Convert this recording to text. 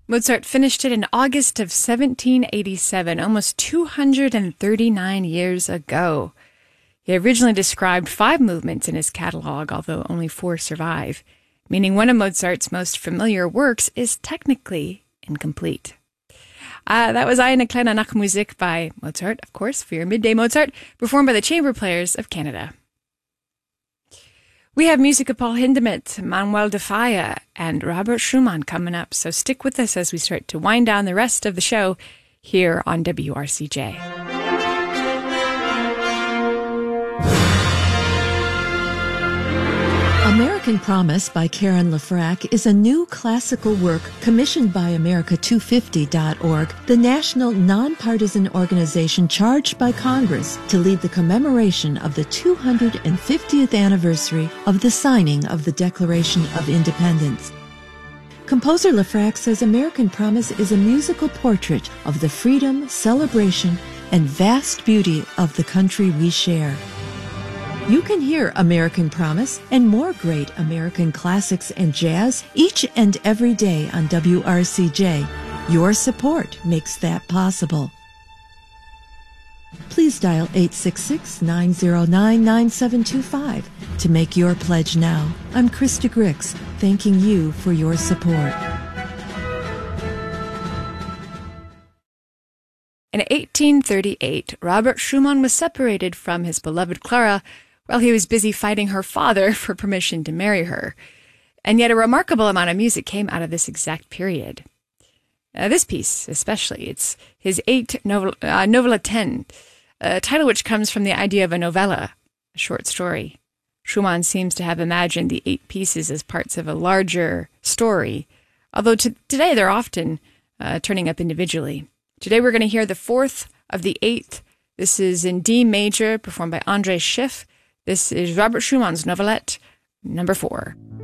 Mozart finished it in August of 1787, almost 239 years ago. He originally described 5 movements in his catalog, although only 4 survive, meaning one of Mozart's most familiar works is technically incomplete. That was Eine kleine Nachtmusik by Mozart, of course, for your Midday Mozart, performed by the Chamber Players of Canada. We have music of Paul Hindemith, Manuel de Falla, and Robert Schumann coming up, so stick with us as we start to wind down the rest of the show here on WRCJ. American Promise by Karen LaFrac is a new classical work commissioned by America250.org, the national nonpartisan organization charged by Congress to lead the commemoration of the 250th anniversary of the signing of the Declaration of Independence. Composer LaFrac says American Promise is a musical portrait of the freedom, celebration, and vast beauty of the country we share. You can hear American Promise and more great American classics and jazz each and every day on WRCJ. Your support makes that possible. Please dial 866-909-9725 to make your pledge now. I'm Krista Grix, thanking you for your support. In 1838, Robert Schumann was separated from his beloved Clara while he was busy fighting her father for permission to marry her. And yet a remarkable amount of music came out of this exact period. This piece, especially, it's his Novella 10, a title which comes from the idea of a novella, a short story. Schumann seems to have imagined the 8 pieces as parts of a larger story, although today they're often turning up individually. Today we're going to hear the 4th of the 8th. This is in D major, performed by André Schiff. This is Robert Schumann's Novelette, number 4.